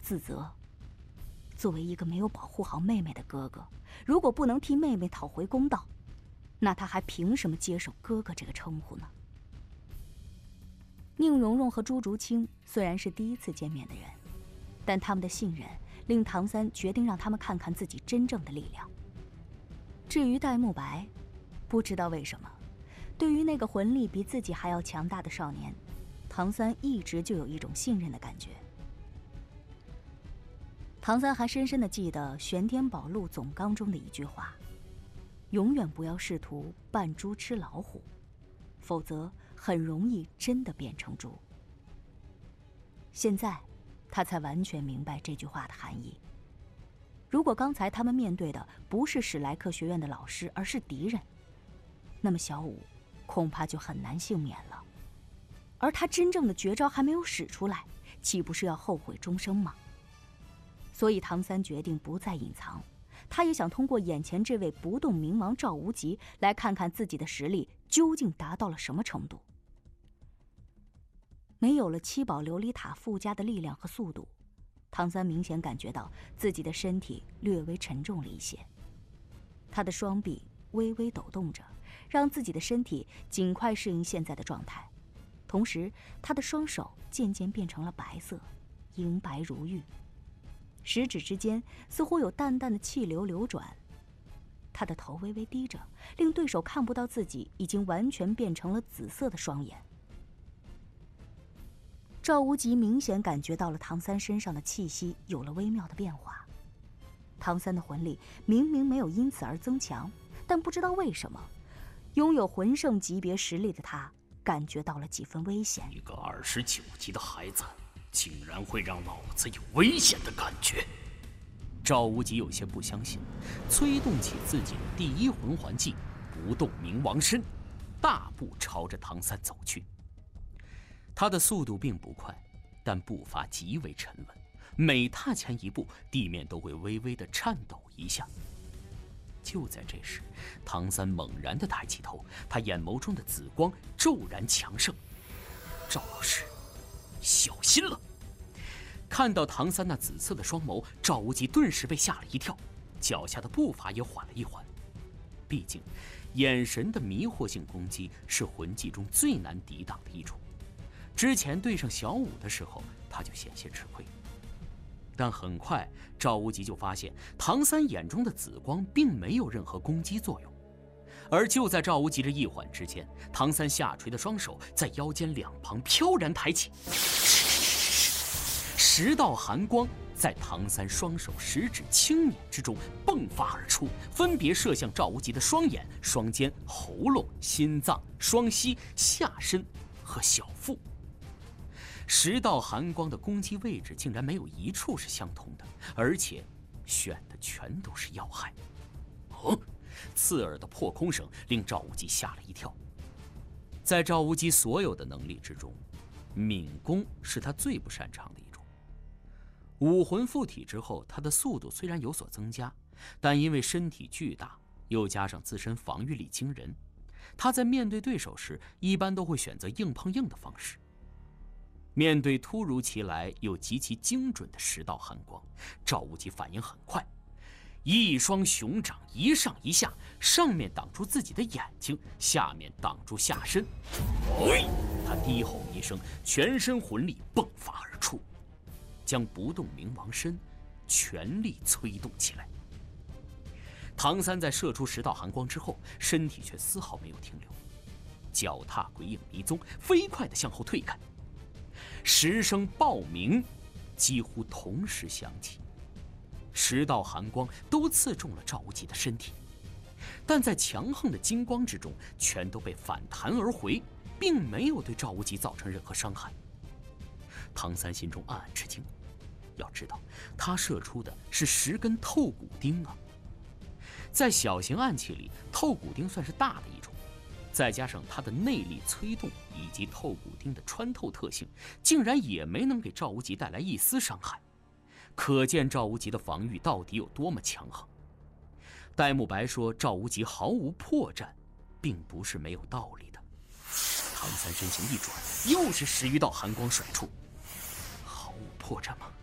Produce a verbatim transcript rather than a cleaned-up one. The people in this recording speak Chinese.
自责。作为一个没有保护好妹妹的哥哥，如果不能替妹妹讨回公道，那他还凭什么接受哥哥这个称呼呢？宁荣荣和朱竹清虽然是第一次见面的人，但他们的信任令唐三决定让他们看看自己真正的力量。至于戴沐白，不知道为什么，对于那个魂力比自己还要强大的少年，唐三一直就有一种信任的感觉。唐三还深深地记得玄天宝录总纲中的一句话：永远不要试图扮猪吃老虎，否则很容易真的变成猪。现在他才完全明白这句话的含义。如果刚才他们面对的不是史莱克学院的老师，而是敌人，那么小舞恐怕就很难幸免了。而他真正的绝招还没有使出来，岂不是要后悔终生吗？所以唐三决定不再隐藏，他也想通过眼前这位不动明王赵无极，来看看自己的实力究竟达到了什么程度。没有了七宝琉璃塔附加的力量和速度，唐三明显感觉到自己的身体略微沉重了一些。他的双臂微微抖动着，让自己的身体尽快适应现在的状态。同时，他的双手渐渐变成了白色，莹白如玉，食指之间似乎有淡淡的气流流转。他的头微微低着，令对手看不到自己已经完全变成了紫色的双眼。赵无极明显感觉到了唐三身上的气息有了微妙的变化。唐三的魂力明明没有因此而增强，但不知道为什么，拥有魂圣级别实力的他感觉到了几分危险。 一个二十九级的孩子竟然会让老子有危险的感觉。 赵无极有些不相信，催动起自己的第一魂环技不动明王身，大步朝着唐三走去。他的速度并不快，但步伐极为沉稳，每踏前一步，地面都会微微的颤抖一下。就在这时，唐三猛然地抬起头，他眼眸中的紫光骤然强盛。赵老师，小心了！看到唐三那紫色的双眸，赵无极顿时被吓了一跳，脚下的步伐也缓了一缓。毕竟，眼神的迷惑性攻击是魂技中最难抵挡的一种。之前对上小舞的时候，他就险些吃亏。但很快，赵无极就发现唐三眼中的紫光并没有任何攻击作用。而就在赵无极这一缓之间，唐三下垂的双手在腰间两旁飘然抬起，十道寒光在唐三双手十指轻捻之中迸发而出，分别射向赵无极的双眼、双肩、喉咙、心脏、双膝、下身和小腹。十道寒光的攻击位置竟然没有一处是相同的，而且选的全都是要害。哦，刺耳的破空声令赵无极吓了一跳。在赵无极所有的能力之中，敏攻是他最不擅长的一种。武魂附体之后，他的速度虽然有所增加，但因为身体巨大，又加上自身防御力惊人，他在面对对手时一般都会选择硬碰硬的方式。面对突如其来又极其精准的十道寒光，赵无极反应很快，一双熊掌一上一下，上面挡住自己的眼睛，下面挡住下身。哎！他低吼一声，全身魂力迸发而出，将不动明王身全力催动起来。唐三在射出十道寒光之后，身体却丝毫没有停留，脚踏鬼影迷踪，飞快地向后退开。十声爆鸣几乎同时响起，十道寒光都刺中了赵无极的身体，但在强横的金光之中，全都被反弹而回，并没有对赵无极造成任何伤害。唐三心中暗暗吃惊，要知道他射出的是十根透骨钉啊！在小型暗器里，透骨钉算是大的一种，再加上它的内力催动以及透骨钉的穿透特性，竟然也没能给赵无极带来一丝伤害，可见赵无极的防御到底有多么强横。戴沐白说赵无极毫无破绽，并不是没有道理的。唐三身形一转，又是十余道寒光甩出。毫无破绽吗？